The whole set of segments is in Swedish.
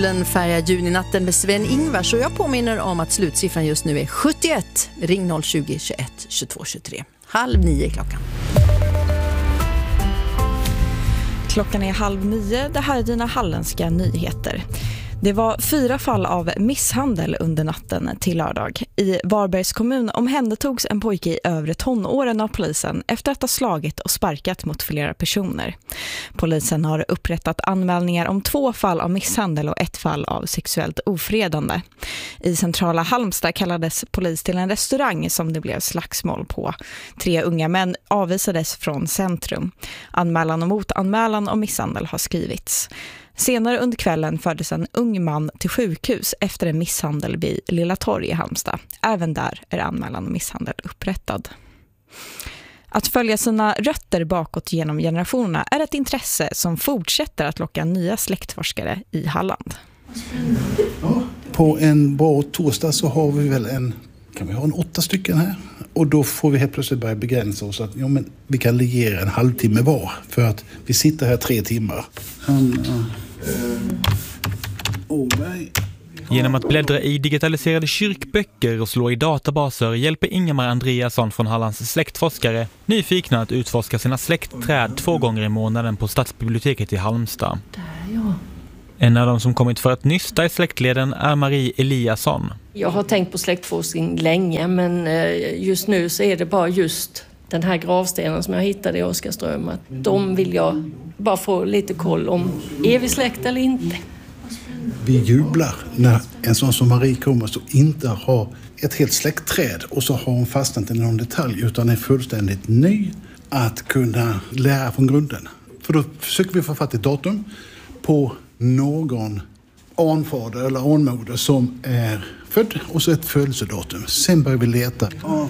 solen färgar juninatten med Sven-Ingvars och jag påminner om att slutsiffran just nu är 71. Ring 020 21 22 23. 8:30 klockan. Klockan är 8:30. Det här är dina halländska nyheter. Det var 4 fall av misshandel under natten till lördag. I Varbergs kommun omhändertogs en pojke i övre tonåren av polisen efter att ha slagit och sparkat mot flera personer. Polisen har upprättat anmälningar om 2 fall av misshandel och 1 fall av sexuellt ofredande. I centrala Halmstad kallades polis till en restaurang som det blev slagsmål på. 3 unga män avvisades från centrum. Anmälan och motanmälan om misshandel har skrivits. Senare under kvällen fördes en ung man till sjukhus efter en misshandel vid Lilla Torg i Halmstad. Även där är anmälan om misshandel upprättad. Att följa sina rötter bakåt genom generationerna är ett intresse som fortsätter att locka nya släktforskare i Halland. Ja, på en bra torsdag så har vi väl kan vi ha 8 stycken här. Och då får vi helt plötsligt börja begränsa oss att vi kan ligga en halvtimme var. För att vi sitter här 3 timmar. Genom att bläddra i digitaliserade kyrkböcker och slå i databaser hjälper Ingemar Andreasson från Hallands släktforskare nyfikna att utforska sina släktträd 2 gånger i månaden på Stadsbiblioteket i Halmstad. En av dem som kommit för att nysta i släktleden är Marie Eliasson. Jag har tänkt på släktforskning länge, men just nu så är det bara just den här gravstenen som jag hittade i Oskarström. Att de vill jag bara få lite koll om. Är vi släkt eller inte? Vi jublar när en sån som Marie kommer så inte har ett helt släktträd och så har hon fastnat i någon detalj utan är fullständigt ny att kunna lära från grunden. För då försöker vi få fatt i datum på någon anfader eller anmoder som är född och så ett födelsedatum. Sen börjar vi leta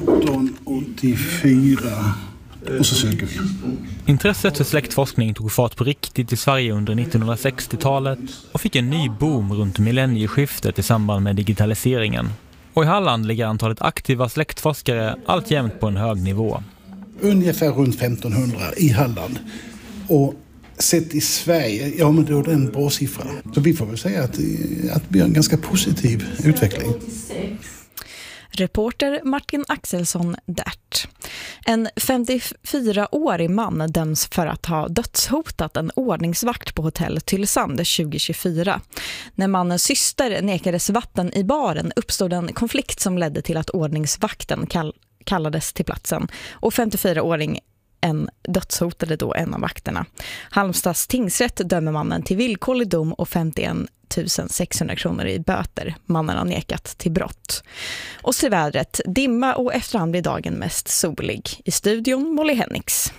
1884 och så söker vi. Intresset för släktforskning tog fart på riktigt i Sverige under 1960-talet och fick en ny boom runt millennieskiftet i samband med digitaliseringen. Och i Halland ligger antalet aktiva släktforskare alltjämt på en hög nivå. Ungefär runt 1500 i Halland. Och sett i Sverige, men då är det en bra siffra. Så vi får väl säga att vi har en ganska positiv utveckling. Reporter Martin Axelsson Dert. En 54-årig man döms för att ha dödshotat en ordningsvakt på hotell Tylösand 2024. När mannens syster nekades vatten i baren uppstod en konflikt som ledde till att ordningsvakten kallades till platsen och 54-åring dödshotade då en av vakterna. Halmstads tingsrätt dömer mannen till villkorlig dom och 51 600 kronor i böter. Mannen har nekat till brott. Och så vädret, dimma och efterhand blir dagen mest solig. I studion Molly Hennix.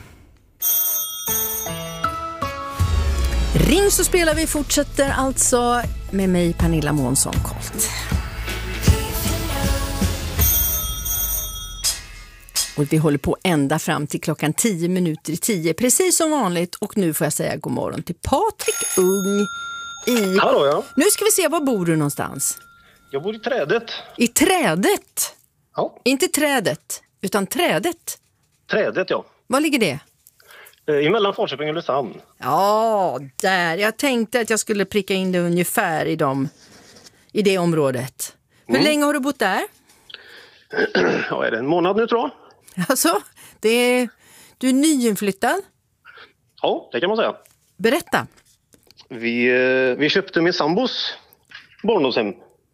Ring så spelar vi fortsätter alltså med mig Pernilla Månsson-Kolt. Och vi håller på ända fram till klockan 10:10, precis som vanligt. Och nu får jag säga god morgon till Patrik Ung i... Hallå, ja. Nu ska vi se, var bor du någonstans? Jag bor i Trädet. I Trädet? Ja. Inte Trädet, utan Trädet. Trädet, ja. Var ligger det? Emellan Falköping och Ulricehamn. Ja, där. Jag tänkte att jag skulle pricka in det ungefär i det området. Hur länge har du bott där? Ja, är det en månad nu tror jag? Alltså, du är nyinflyttad? Ja, det kan man säga. Berätta. Vi köpte min sambos barndomshem.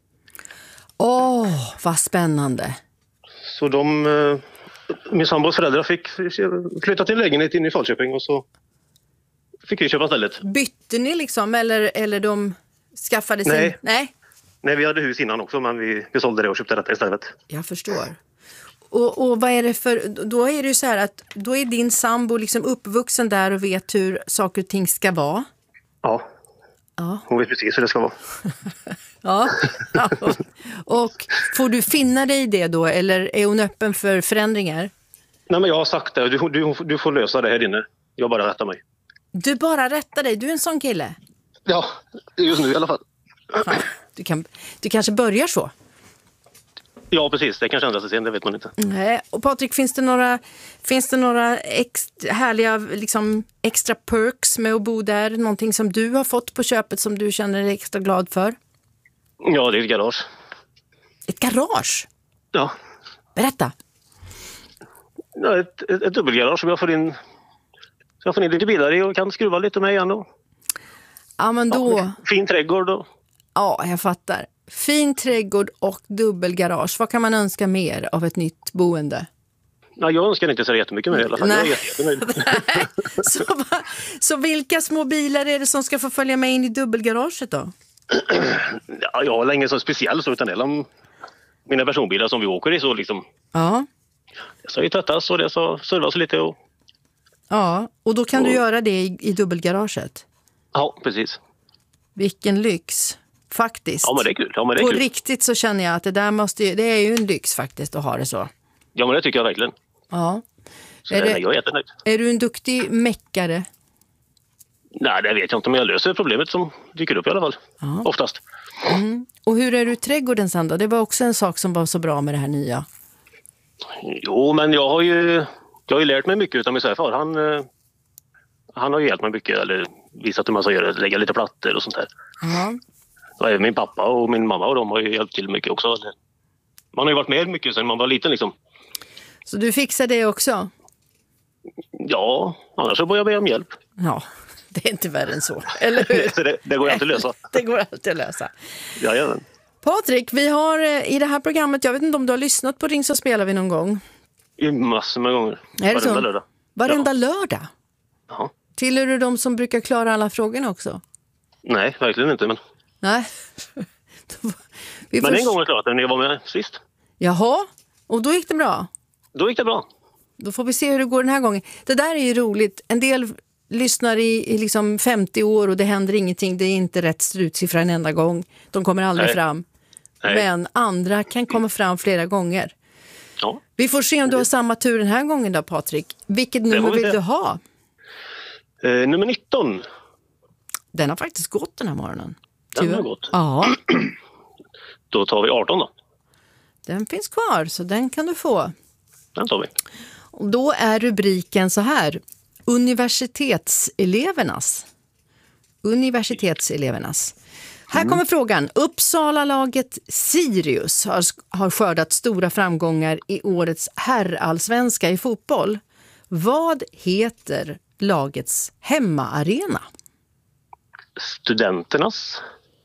Vad spännande. Så min sambos föräldrar fick flytta till lägenhet in i Falköping och så fick vi köpa stället. Bytte ni liksom eller de skaffade sin... Nej, vi hade hus innan också men vi sålde det och köpte detta istället. Jag förstår. Och vad är det för... Då är det ju så här att då är din sambo liksom uppvuxen där och vet hur saker och ting ska vara. Ja. Hon vet precis hur det ska vara. Ja. Och får du finna dig i det då eller är hon öppen för förändringar? Nej, men jag har sagt det. Du får lösa det här inne. Jag bara rättar mig. Du bara rättar dig? Du är en sån kille? Ja, just nu i alla fall. Fan, du kanske börjar så? Ja, precis. Det kanske ändras sen, det vet man inte. Nej. Och Patrik, finns det några härliga liksom, extra perks med att bo där? Någonting som du har fått på köpet som du känner dig extra glad för? Ja, det är ett garage. Ett garage? Ja. Berätta. Ja, ett dubbelgarage som jag får in lite bilar i och kan skruva lite med igen. Ja, men då... Ja, fin trädgård då. Ja, jag fattar. Fin trädgård och dubbelgarage. Vad kan man önska mer av ett nytt boende? Ja, jag önskar inte så jättemycket mer i alla fall. Nej. Jag är jättenöjd. Så vilka små bilar är det som ska få följa med in i dubbelgaraget då? Ja, jag har länge så speciell så utan det är mina personbilar som vi åker i så liksom. Ja. Det ska ju tvättas och det ska servas lite. Ja, och då kan du göra det i dubbelgaraget? Ja, precis. Vilken lyx, faktiskt. Ja, men det är kul. På riktigt så känner jag att det är ju en lyx faktiskt att ha det så. Ja, men det tycker jag verkligen. Ja. Jag är jättenöjd. Är du en duktig mäckare? Nej, det vet jag inte, men jag löser problemet som dyker upp i alla fall. Ja. Oftast. Mm. Och hur är du i trädgården sen då? Det var också en sak som var så bra med det här nya. Jo, men jag har ju lärt mig mycket av min svärfar. Han har ju hjälpt mig mycket, eller visat hur man ska göra, lägga lite plattor och sånt där. Ja. Och även min pappa och min mamma och de har ju hjälpt till mycket också. Man har ju varit med mycket sedan man var liten liksom. Så du fixar det också? Ja, annars så börjar jag be om hjälp. Ja, det är inte värre än så, eller hur? det går alltid att lösa. Det går alltid att lösa. Jajamän. Patrik, vi har i det här programmet, jag vet inte om du har lyssnat på Ring så spelar vi någon gång? I massor med gånger. Är det så? Lördag. Varenda lördag? Ja. Tillhör du de som brukar klara alla frågorna också? Nej, verkligen inte. Men... Nej. Men en gång har jag klarat det när jag var med sist. Jaha, och då gick det bra? Då gick det bra. Då får vi se hur det går den här gången. Det där är ju roligt. En del lyssnar i liksom 50 år och det händer ingenting. Det är inte rätt slutsiffra en enda gång. De kommer aldrig fram. Nej. Men andra kan komma fram flera gånger. Ja. Vi får se om du har samma tur den här gången då, Patrik. Vilket nummer vill du ha? Nummer 19. Den har faktiskt gått den här morgonen. Den har gått? Ja. Då tar vi 18 då. Den finns kvar, så den kan du få. Den tar vi. Och då är rubriken så här. Universitetselevernas. Här kommer frågan. Uppsala-laget Sirius har skördat stora framgångar i årets herrallsvenska i fotboll. Vad heter lagets hemmaarena? Studenternas.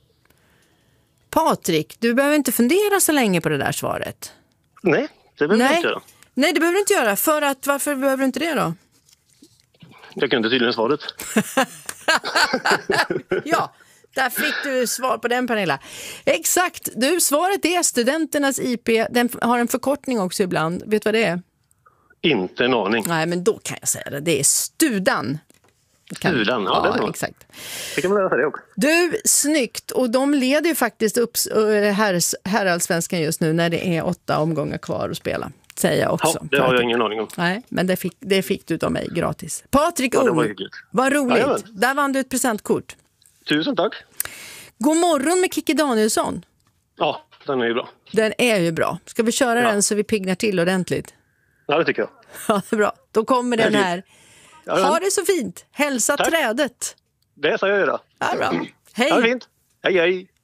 Patrik, du behöver inte fundera så länge på det där svaret. Nej, det behöver jag inte göra. Nej, det behöver du inte göra. Varför behöver du inte det då? Jag kunde tydligen svaret. Ja, där fick du svar på den, Pernilla. Exakt, svaret är Studenternas IP. Den har en förkortning också ibland. Vet du vad det är? Inte en aning. Nej, men då kan jag säga det. Det är Studan. Studan, ja, det är bra. Exakt. Det kan man lära sig det också. Du, snyggt. Och de leder ju faktiskt upp herrallsvenskan just nu när det är 8 omgångar kvar att spela. Säger jag också. Ja, det har jag ingen aning om. Nej, men det fick du av mig gratis. Patrik Ung, vad roligt. Ja, där vann du ett presentkort. Tusen tack. God morgon med Kikki Danielsson. Ja, den är ju bra. Den är ju bra. Ska vi köra den så vi pignar till ordentligt? Ja, det tycker jag. Ja, det är bra. Då kommer den här. Ja, ha det så fint. Hälsa tack. Trädet. Det ska jag göra. Ja, bra. Hej. Ja, fint. Hej, hej.